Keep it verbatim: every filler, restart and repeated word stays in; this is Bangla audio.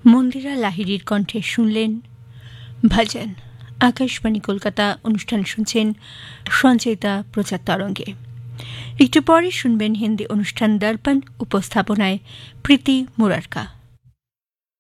মন্দিরা লাহিড়ীর কণ্ঠে শুনলেন ভজন। আকাশবাণী কলকাতা অনুষ্ঠান শুনছেন সঞ্চয়িতা প্রচার তরঙ্গে। একটু পরে শুনবেন হিন্দি অনুষ্ঠান দর্পণ, উপস্থাপনায় প্রীতি মুরারকা।